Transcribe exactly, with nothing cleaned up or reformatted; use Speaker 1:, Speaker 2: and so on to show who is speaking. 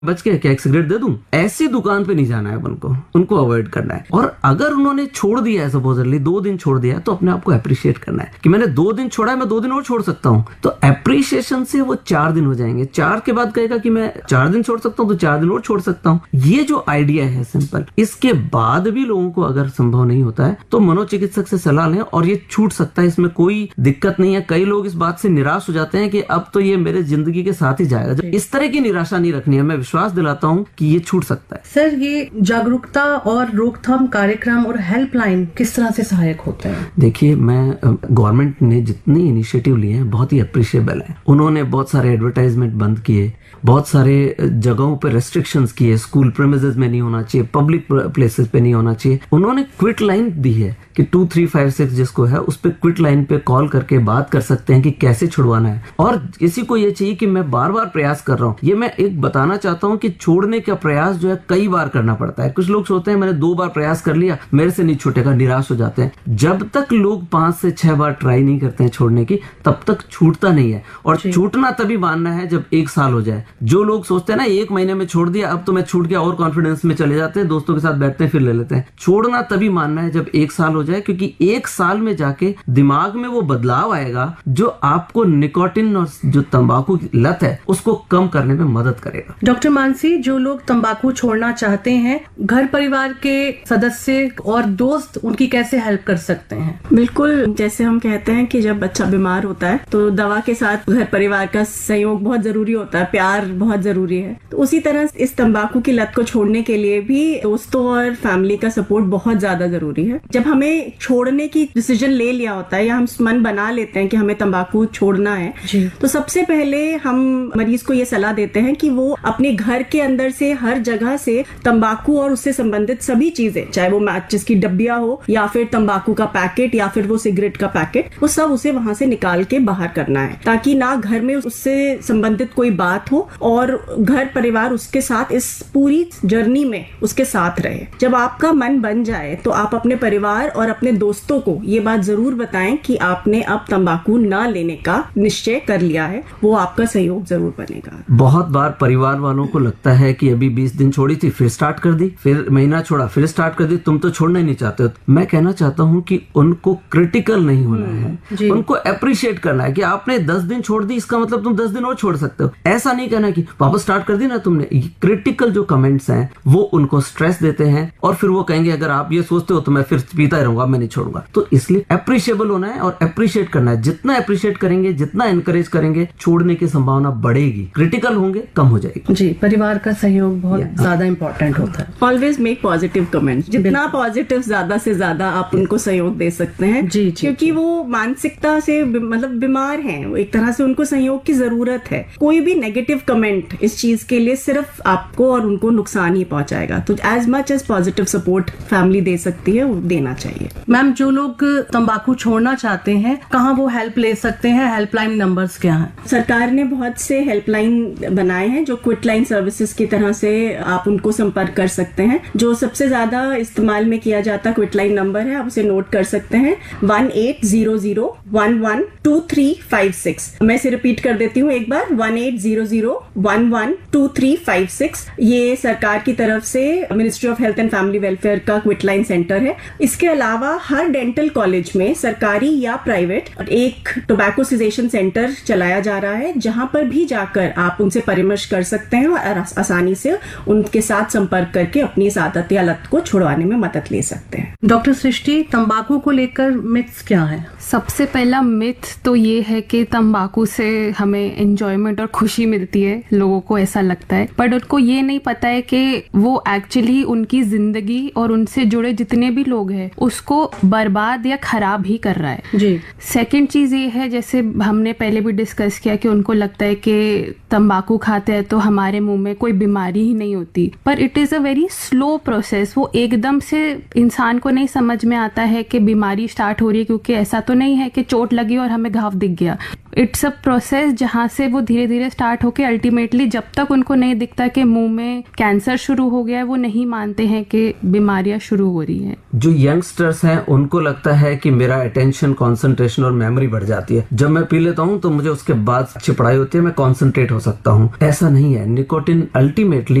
Speaker 1: बच के क्या एक सिगरेट दे दूं, ऐसी दुकान पे नहीं जाना है उनको, उनको अवॉइड करना है। और अगर उन्होंने छोड़ दिया है, सपोजली दो दिन छोड़ दिया है, तो अपने आप को अप्रिशिएट करना है कि मैंने दो दिन छोड़ा है, मैं दो दिन और छोड़ सकता हूँ। तो अप्रिशिएशन से वो चार दिन हो जाएंगे, चार के बाद कहेगा कि मैं चार दिन छोड़ सकता हूँ तो चार दिन और छोड़ सकता हूँ। ये जो आइडिया है सिंपल, इसके बाद भी लोगों को अगर संभव नहीं होता है तो मनोचिकित्सक से सलाह लें और ये छूट सकता है, इसमें कोई दिक्कत नहीं है। कई लोग इस बात से निराश हो जाते हैं कि अब तो ये मेरे जिंदगी के साथ ही जाएगा। जब इस तरह की निराशा नहीं रखनी है, मैं विश्वास दिलाता हूँ कि ये छूट सकता है।
Speaker 2: सर, ये जागरूकता और रोकथाम कार्यक्रम और हेल्पलाइन किस तरह से सहायक होते हैं?
Speaker 1: देखिए, मैं गवर्नमेंट ने जितने इनिशिएटिव लिए हैं बहुत ही अप्रिशिएबल है। उन्होंने बहुत सारे एडवर्टाइजमेंट बंद किए, बहुत सारे जगहों पे रेस्ट्रिक्शंस किए, स्कूल प्रेमिसेस में नहीं होना चाहिए, पब्लिक प्लेसेस पे नहीं होना चाहिए। उन्होंने क्विट लाइन दी है कि टू थ्री फाइव सिक्स जिसको है उस पे क्विट लाइन पे कॉल करके बात कर सकते हैं कि कैसे छुड़वाना है। और किसी को ये चाहिए कि मैं बार बार प्रयास कर रहा हूँ, ये मैं एक बताना चाहता हूँ कि छोड़ने का प्रयास जो है कई बार करना पड़ता है। कुछ लोग सोचते हैं मैंने दो बार प्रयास कर लिया, मेरे से नहीं छूटेगा, निराश हो जाते हैं। जब तक लोग पांच से छह बार ट्राई नहीं करते हैं छोड़ने की, तब तक छूटता नहीं है। और छूटना तभी मानना है जब एक साल हो जाए। जो लोग सोचते हैं ना एक महीने में छोड़ दिया, अब तो मैं छूट गया, और कॉन्फिडेंस में चले जाते हैं, दोस्तों के साथ बैठते हैं, फिर ले लेते हैं। छोड़ना तभी मानना है जब एक साल हो जाए, क्योंकि एक साल में जाके दिमाग में वो बदलाव आएगा जो आपको निकोटिन और जो तंबाकू की लत है उसको कम करने में मदद करेगा।
Speaker 2: डॉक्टर मानसी, जो लोग तंबाकू छोड़ना चाहते हैं, घर परिवार के सदस्य और दोस्त उनकी कैसे हेल्प कर सकते हैं?
Speaker 3: बिल्कुल, जैसे हम कहते हैं कि जब बच्चा बीमार होता है तो दवा के साथ घर परिवार का सहयोग बहुत जरूरी होता है, प्यार बहुत जरूरी है। तो उसी तरह इस तंबाकू की लत को छोड़ने के लिए भी दोस्तों और फैमिली का सपोर्ट बहुत ज्यादा जरूरी है। जब हमें छोड़ने की डिसीजन ले लिया होता है या हम मन बना लेते हैं कि हमें तंबाकू छोड़ना है, तो सबसे पहले हम मरीज को ये सलाह देते हैं कि वो अपने घर के अंदर से हर जगह से तंबाकू और उससे संबंधित सभी चीजें, चाहे वो मैचिस की डब्बिया हो या फिर तंबाकू का पैकेट या फिर वो सिगरेट का पैकेट, वो सब उसे वहां से निकाल के बाहर करना है, ताकि ना घर में उससे संबंधित कोई बात हो और घर परिवार उसके साथ इस पूरी जर्नी में उसके साथ रहे। जब आपका मन बन जाए तो आप अपने परिवार और अपने दोस्तों को ये बात जरूर बताएं कि आपने अब तंबाकू ना लेने का निश्चय कर लिया है, वो आपका सहयोग जरूर बनेगा।
Speaker 1: बहुत बार परिवार वालों को लगता है कि अभी बीस दिन छोड़ी थी, फिर स्टार्ट कर दी, फिर महीना छोड़ा, फिर स्टार्ट कर दी, तुम तो छोड़ना ही नहीं चाहते हो। मैं कहना चाहता हूँ कि उनको क्रिटिकल नहीं होना है, उनको अप्रिशिएट करना है कि आपने दस दिन छोड़ दी, इसका मतलब तुम दस दिन और छोड़ सकते हो। ऐसा नहीं कहना कि वापस स्टार्ट कर दी ना तुमने। क्रिटिकल जो कमेंट्स हैं वो उनको स्ट्रेस देते हैं और फिर वो कहेंगे अगर आप ये सोचते हो तो मैं फिर पीता ही रहूंगा, मैं नहीं छोड़ूंगा। तो इसलिए अप्रिशिएबल होना है और अप्रिशिएट करना है। जितना अप्रिशिएट करेंगे, जितना एनकरेज करेंगे, छोड़ने की संभावना बढ़ेगी। क्रिटिकल होंगे, कम हो जाएगी।
Speaker 2: जी, परिवार का सहयोग बहुत ज्यादा इंपॉर्टेंट होता है।
Speaker 3: ऑलवेज मेक पॉजिटिव कमेंट, जितना पॉजिटिव ज्यादा से ज्यादा आप उनको सहयोग दे सकते हैं।
Speaker 2: जी, जी,
Speaker 3: क्योंकि
Speaker 2: जी.
Speaker 3: वो मानसिकता से मतलब बीमार हैं, एक तरह से उनको सहयोग की जरूरत है। कोई भी नेगेटिव कमेंट इस चीज के लिए सिर्फ आपको और उनको नुकसान ही पहुंचाएगा। तो as much as positive support family दे सकती है, वो देना चाहिए।
Speaker 2: मैम, जो लोग तंबाकू छोड़ना चाहते हैं, कहाँ वो हेल्प ले सकते हैं? हेल्पलाइन नंबर्स क्या हैं?
Speaker 3: सरकार ने बहुत से हेल्पलाइन बनाए हैं जो क्विट लाइन सर्विसेज की तरह से आप उनको संपर्क कर सकते हैं। जो सबसे ज्यादा इस्तेमाल में किया जाता क्विट लाइन नंबर है, आप उसे नोट कर सकते हैं, one eight zero zero one one two three five six. मैं इसे रिपीट कर देती हूँ एक बार, one eight zero zero one one two three five six. ये सरकार की तरफ से ministry of health and family welfare का क्विट लाइन सेंटर है। इसके अलावा हर डेंटल कॉलेज में, सरकारी या प्राइवेट, एक टोबैको सीजेशन सेंटर चलाया जा रहा है, जहां पर भी जाकर आप उनसे परामर्श कर सकते हैं और आसानी से उनके साथ संपर्क करके अपनी इस आदत या लत को छुड़वाने में मदद ले सकते हैं।
Speaker 2: डॉक्टर सृष्टि, तंबाकू को लेकर मिथ्स क्या है?
Speaker 4: सबसे पहला मिथ तो ये है कि तंबाकू से हमें एंजॉयमेंट और खुशी मिलती है, लोगों को ऐसा लगता है, बट उनको ये नहीं पता है कि वो एक्चुअली उनकी जिंदगी और उनसे जुड़े जितने भी लोग हैं उसको बर्बाद या खराब ही कर रहा है।
Speaker 2: जी।
Speaker 4: सेकंड चीज ये है, जैसे हमने पहले भी डिस्कस किया कि उनको लगता है कि तंबाकू खाते हैं तो हमारे मुंह में कोई बीमारी ही नहीं होती, पर it is a very slow process. वो एकदम से इंसान को नहीं समझ में आता है कि बीमारी स्टार्ट हो रही है, क्योंकि ऐसा तो नहीं है कि चोट लगी और हमें घाव दिख गया। इट्स अ प्रोसेस जहाँ से वो धीरे धीरे स्टार्ट होके अल्टीमेटली जब तक उनको नहीं दिखता कि मुंह में कैंसर शुरू हो गया है, वो नहीं मानते हैं कि बीमारियां शुरू हो रही हैं।
Speaker 1: जो यंगस्टर्स हैं उनको लगता है कि मेरा अटेंशन, कंसंट्रेशन और मेमोरी बढ़ जाती है, जब मैं पी लेता हूँ तो मुझे उसके बाद अच्छी पढ़ाई होती है, मैं कॉन्सेंट्रेट हो सकता हूँ। ऐसा नहीं है। Nicotine ultimately